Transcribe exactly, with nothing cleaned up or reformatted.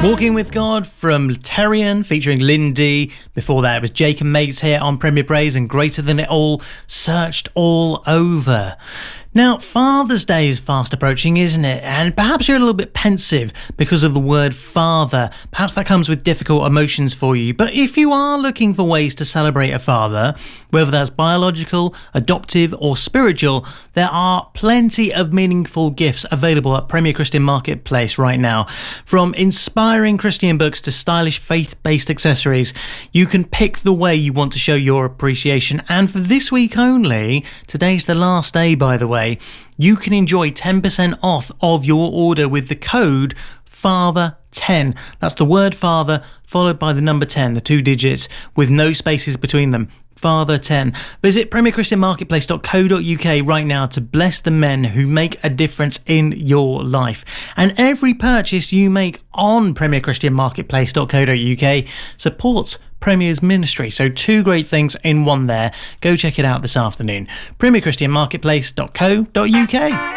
Walking with God from Terrian featuring Lindy. Before that it was Jake and Mates here on Premier Praise, and Greater Than It All, Searched All Over. Now, Father's Day is fast approaching, isn't it? And perhaps you're a little bit pensive because of the word father. Perhaps that comes with difficult emotions for you. But if you are looking for ways to celebrate a father, whether that's biological, adoptive or spiritual, there are plenty of meaningful gifts available at Premier Christian Marketplace right now. From inspiring Christian books to stylish faith-based accessories, you can pick the way you want to show your appreciation. And for this week only, today's the last day, by the way, you can enjoy ten percent off of your order with the code father ten. That's the word father followed by the number ten, the two digits, with no spaces between them. Father ten. Visit premier christian marketplace dot co dot uk right now to bless the men who make a difference in your life. And every purchase you make on premier christian marketplace dot co dot uk supports Premier's ministry. So two great things in one there. Go check it out this afternoon. premier christian marketplace dot co dot uk.